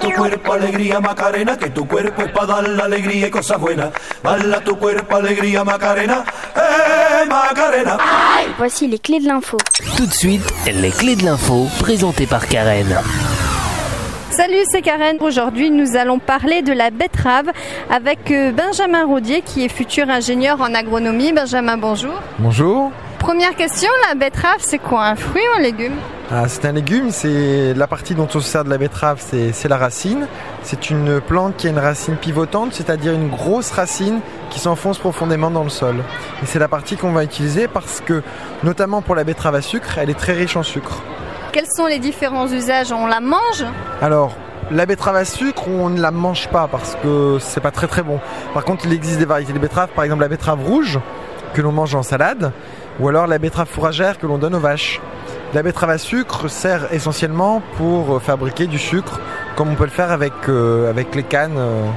tu cuerpo alegría Macarena, que tu cuerpo es para dar la alegría y cosas buenas. Bala tu cuerpo alegría Macarena, Macarena. Voici les clés de l'info. Tout de suite, les clés de l'info présentées par Karen. Salut, c'est Karen. Aujourd'hui, nous allons parler de la betterave avec Benjamin Rodier qui est futur ingénieur en agronomie. Benjamin, bonjour. Bonjour. Première question, la betterave, c'est quoi, un fruit ou un légume ? C'est un légume, c'est la partie dont on se sert de la betterave, c'est la racine. C'est une plante qui a une racine pivotante, c'est-à-dire une grosse racine qui s'enfonce profondément dans le sol. Et c'est la partie qu'on va utiliser parce que, notamment pour la betterave à sucre, elle est très riche en sucre. Quels sont les différents usages ? On la mange ? Alors, la betterave à sucre, on ne la mange pas parce que c'est pas très très bon. Par contre, il existe des variétés de betteraves, par exemple la betterave rouge que l'on mange en salade, ou alors la betterave fourragère que l'on donne aux vaches. La betterave à sucre sert essentiellement pour fabriquer du sucre, comme on peut le faire avec les cannes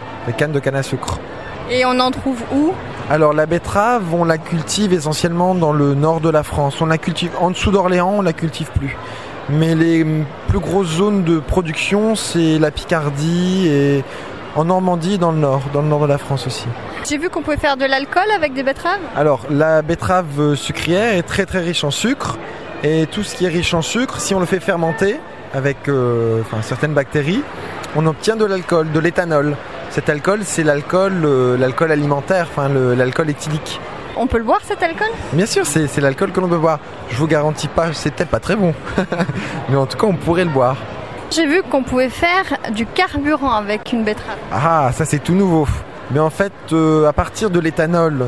de canne à sucre. Et on en trouve où ? Alors la betterave, on la cultive essentiellement dans le nord de la France. On la cultive en dessous d'Orléans, on la cultive plus. Mais les plus grosses zones de production, c'est la Picardie et en Normandie, dans le nord de la France aussi. J'ai vu qu'on pouvait faire de l'alcool avec des betteraves. Alors la betterave sucrière est très très riche en sucre. Et tout ce qui est riche en sucre, si on le fait fermenter avec certaines bactéries, on obtient de l'alcool, de l'éthanol. Cet alcool, c'est l'alcool alimentaire, l'alcool éthylique. On peut le boire, cet alcool ? Bien sûr, c'est l'alcool que l'on peut boire. Je vous garantis pas, c'est peut-être pas très bon. Mais en tout cas, on pourrait le boire. J'ai vu qu'on pouvait faire du carburant avec une betterave. Ah, ça c'est tout nouveau. Mais en fait, à partir de l'éthanol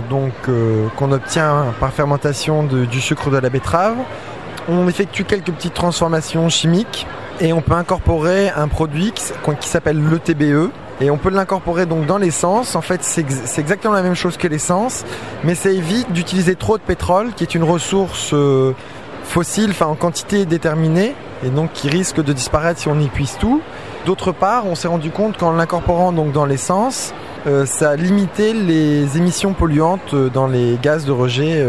qu'on obtient par fermentation du sucre de la betterave, on effectue quelques petites transformations chimiques et on peut incorporer un produit qui s'appelle le TBE. Et on peut l'incorporer donc dans l'essence. En fait, c'est exactement la même chose que l'essence, mais ça évite d'utiliser trop de pétrole, qui est une ressource fossile, en quantité déterminée, et donc qui risque de disparaître si on épuise tout. D'autre part, on s'est rendu compte qu'en l'incorporant donc dans l'essence, ça a limité les émissions polluantes dans les gaz de rejet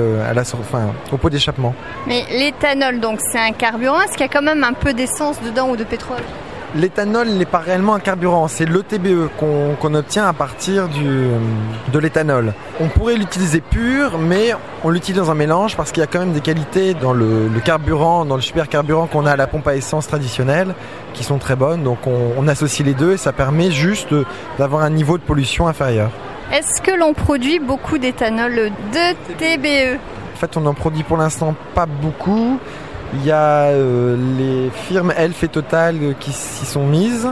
au pot d'échappement. Mais l'éthanol, donc, c'est un carburant. Est-ce qu'il y a quand même un peu d'essence dedans ou de pétrole ? L'éthanol n'est pas réellement un carburant, c'est le TBE qu'on obtient à partir de l'éthanol. On pourrait l'utiliser pur, mais on l'utilise dans un mélange parce qu'il y a quand même des qualités dans le carburant, dans le supercarburant qu'on a à la pompe à essence traditionnelle, qui sont très bonnes. Donc on associe les deux et ça permet juste d'avoir un niveau de pollution inférieur. Est-ce que l'on produit beaucoup d'éthanol de TBE ? En fait, on n'en produit pour l'instant pas beaucoup. Il y a les firmes Elf et Total qui s'y sont mises.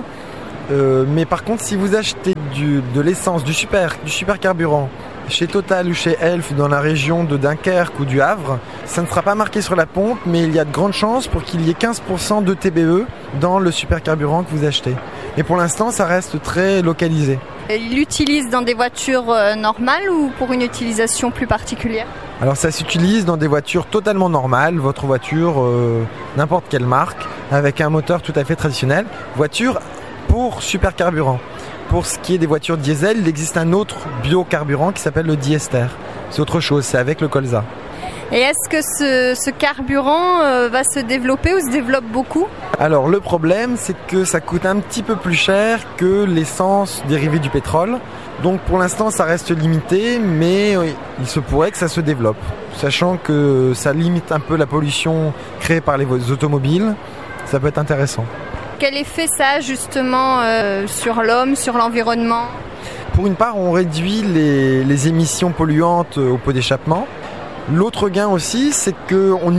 Mais par contre, si vous achetez de l'essence, du supercarburant chez Total ou chez Elf dans la région de Dunkerque ou du Havre, ça ne sera pas marqué sur la pompe, mais il y a de grandes chances pour qu'il y ait 15% de TBE dans le supercarburant que vous achetez. Et pour l'instant, ça reste très localisé. Ils l'utilisent dans des voitures normales ou pour une utilisation plus particulière ? Alors ça s'utilise dans des voitures totalement normales, votre voiture, n'importe quelle marque, avec un moteur tout à fait traditionnel. Voiture pour supercarburant. Pour ce qui est des voitures diesel, il existe un autre biocarburant qui s'appelle le diester. C'est autre chose, c'est avec le colza. Et est-ce que ce carburant va se développer ou se développe beaucoup ? Alors le problème, c'est que ça coûte un petit peu plus cher que l'essence dérivée du pétrole. Donc pour l'instant, ça reste limité, mais il se pourrait que ça se développe. Sachant que ça limite un peu la pollution créée par les automobiles, ça peut être intéressant. Quel effet ça a justement sur l'homme, sur l'environnement ? Pour une part, on réduit les émissions polluantes au pot d'échappement. L'autre gain aussi, c'est qu'en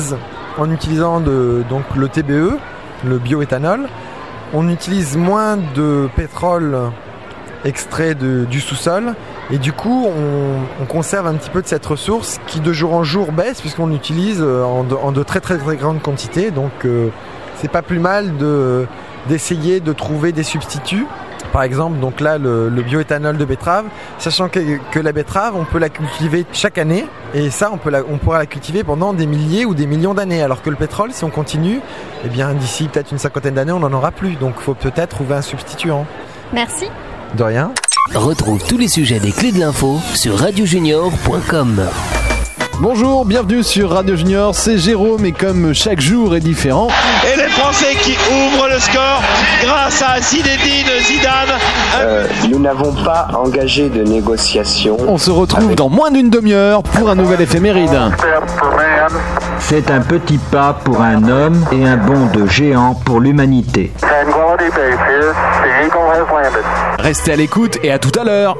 utilisant donc le TBE, le bioéthanol, on utilise moins de pétrole extrait du sous-sol et du coup on conserve un petit peu de cette ressource qui de jour en jour baisse puisqu'on l'utilise en de très très très grandes quantités. Donc c'est pas plus mal d'essayer de trouver des substituts. Par exemple, donc là, le bioéthanol de betterave, sachant que la betterave, on peut la cultiver chaque année, et ça, on pourra la cultiver pendant des milliers ou des millions d'années, alors que le pétrole, si on continue, eh bien, d'ici peut-être une cinquantaine d'années, on n'en aura plus. Donc, il faut peut-être trouver un substituant. Merci. De rien. Retrouve tous les sujets des clés de l'info sur radiojunior.com. Bonjour, bienvenue sur Radio Junior, c'est Jérôme et comme chaque jour est différent... Et les Français qui ouvrent le score grâce à Zinedine Zidane. Nous n'avons pas engagé de négociation. On se retrouve dans moins d'une demi-heure pour un nouvel éphéméride. C'est un petit pas pour un homme et un bond de géant pour l'humanité. Restez à l'écoute et à tout à l'heure.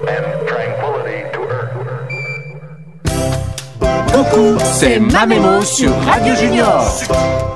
Coucou, c'est Mamémo sur Radio Junior.